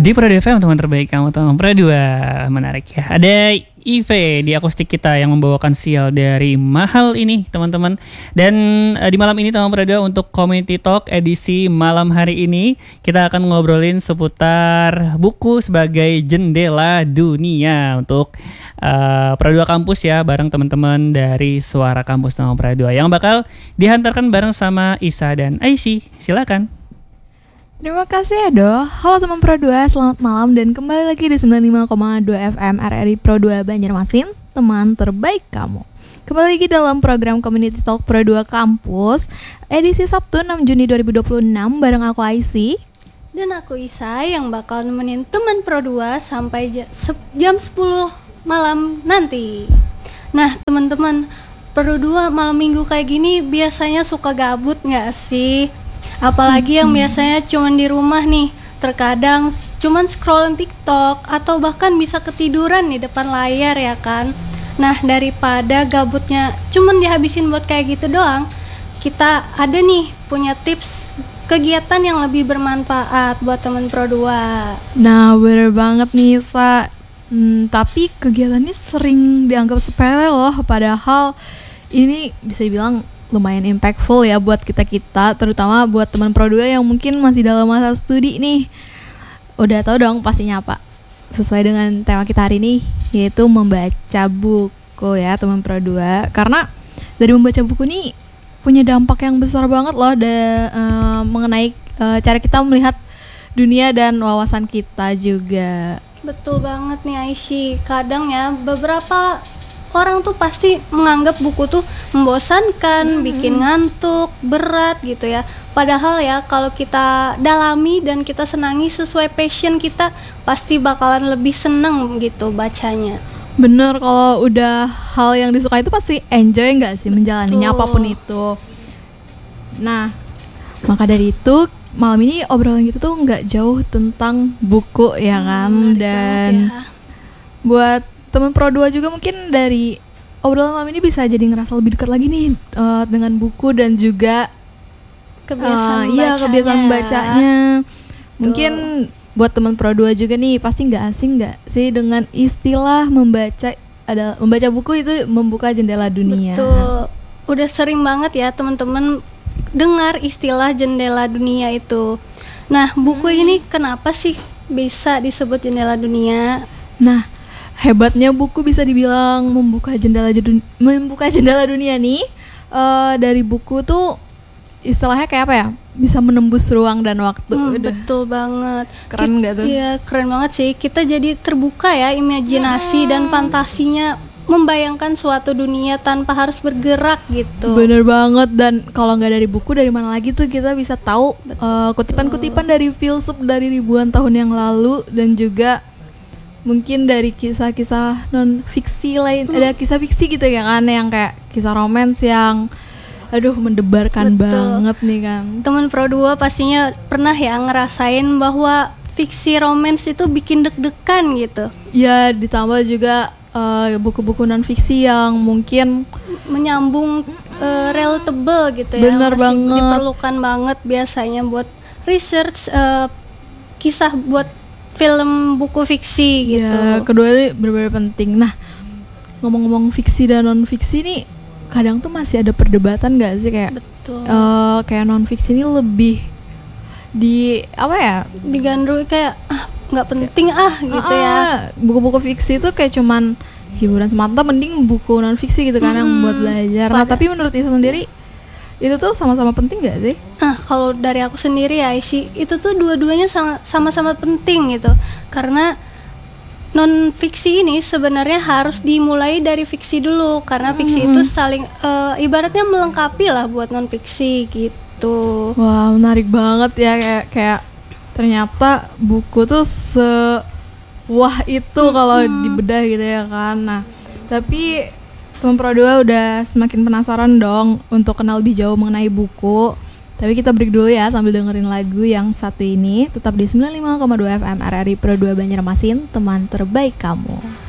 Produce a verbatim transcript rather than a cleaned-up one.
Di Pro dua F M, teman terbaik kamu, teman Pro dua. Menarik ya. Ada Ive di akustik kita yang membawakan sial dari mahal ini, teman-teman. Dan uh, di malam ini teman Pro dua, untuk Community Talk edisi malam hari ini, kita akan ngobrolin seputar buku sebagai jendela dunia untuk uh, Pro dua Kampus ya, bareng teman-teman dari Suara Kampus teman Pro dua yang bakal dihantarkan bareng sama Isa dan Aisyah. Silakan. Terima kasih ya Do. Halo teman Pro dua, selamat malam dan kembali lagi di sembilan puluh lima koma dua F M R R I Pro dua Banjarmasin, teman terbaik kamu. Kembali lagi dalam program Community Talk Pro dua Kampus, edisi Sabtu enam Juni dua ribu dua puluh enam, bareng aku Aisyah dan aku Isa yang bakal nemenin teman Pro dua sampai jam sepuluh malam nanti. Nah teman-teman, Pro dua malam minggu kayak gini biasanya suka gabut gak sih? Apalagi yang biasanya cuman di rumah nih, terkadang cuman scrolling TikTok atau bahkan bisa ketiduran di depan layar ya kan. Nah daripada gabutnya cuman dihabisin buat kayak gitu doang, kita ada nih punya tips kegiatan yang lebih bermanfaat buat temen Pro dua. Nah bener banget nih Sa, hmm, tapi kegiatannya sering dianggap sepele loh, padahal ini bisa dibilang lumayan impactful ya buat kita-kita, terutama buat teman Pro dua yang mungkin masih dalam masa studi nih. Udah tahu dong pastinya apa? Sesuai dengan tema kita hari ini, yaitu membaca buku ya teman Pro dua. Karena dari membaca buku nih punya dampak yang besar banget loh da, uh, mengenai uh, cara kita melihat dunia dan wawasan kita juga. Betul banget nih Aisyah. Kadang ya beberapa orang tuh pasti menganggap buku tuh membosankan, hmm. bikin ngantuk, berat gitu ya. Padahal ya kalau kita dalami dan kita senangi sesuai passion kita, pasti bakalan lebih seneng gitu bacanya. Bener, kalau udah hal yang disukai itu pasti enjoy gak sih menjalaninya apapun itu. Nah, maka dari itu malam ini obrolan kita tuh gak jauh tentang buku ya kan. Hmm, dan ya. Buat teman Pro dua juga mungkin dari obrolan malam ini bisa jadi ngerasa lebih dekat lagi nih uh, dengan buku dan juga kebiasaan uh, iya kebiasaan bacanya. Mungkin buat teman Pro dua juga nih pasti nggak asing nggak sih dengan istilah membaca ada membaca buku itu membuka jendela dunia. Betul. Udah sering banget ya teman-teman dengar istilah jendela dunia itu. Nah buku hmm. ini kenapa sih bisa disebut jendela dunia? Nah hebatnya buku bisa dibilang membuka jendela dun- membuka jendela dunia nih. Uh, dari buku tuh istilahnya kayak apa ya? Bisa menembus ruang dan waktu. Hmm, betul banget. Keren Ki- gak tuh? Iya, keren banget sih. Kita jadi terbuka ya imajinasi hmm. dan fantasinya membayangkan suatu dunia tanpa harus bergerak gitu. Bener banget. Dan kalau nggak dari buku, dari mana lagi tuh kita bisa tahu uh, kutipan-kutipan dari filsuf dari ribuan tahun yang lalu, dan juga mungkin dari kisah-kisah non fiksi lain, hmm. ada kisah fiksi gitu ya kan, yang kayak kisah romans yang aduh mendebarkan Betul. banget nih kan. Teman Pro dua pastinya pernah ya ngerasain bahwa fiksi romans itu bikin deg-degan gitu. Ya ditambah juga uh, buku-buku non fiksi yang mungkin menyambung uh, relatable gitu ya. Bener masih banget. Diperlukan banget biasanya buat research uh, kisah buat film buku fiksi gitu. Ya, kedua ini benar-benar penting. Nah, ngomong-ngomong fiksi dan non fiksi nih, kadang tuh masih ada perdebatan nggak sih kayak, Betul. Uh, kayak non fiksi ini lebih di apa ya? Digandrungi kayak ah nggak penting ah gitu uh, ya. Buku-buku fiksi itu kayak cuman hiburan semata, mending buku non fiksi gitu kan hmm, yang buat belajar. Nah, tapi menurut Isa sendiri itu tuh sama-sama penting gak sih? Nah kalau dari aku sendiri ya Isi, itu tuh dua-duanya sama- sama-sama penting gitu. Karena non fiksi ini sebenarnya harus dimulai dari fiksi dulu. Karena fiksi mm-hmm. itu saling uh, ibaratnya melengkapi lah buat non fiksi gitu. Wah menarik banget ya, kayak, kayak ternyata buku tuh se wah itu mm-hmm. kalau dibedah gitu ya kan. Nah tapi teman Pro dua udah semakin penasaran dong untuk kenal lebih jauh mengenai buku. Tapi kita break dulu ya sambil dengerin lagu yang satu ini. Tetap di sembilan puluh lima koma dua F M R R I Pro dua Banjarmasin, teman terbaik kamu.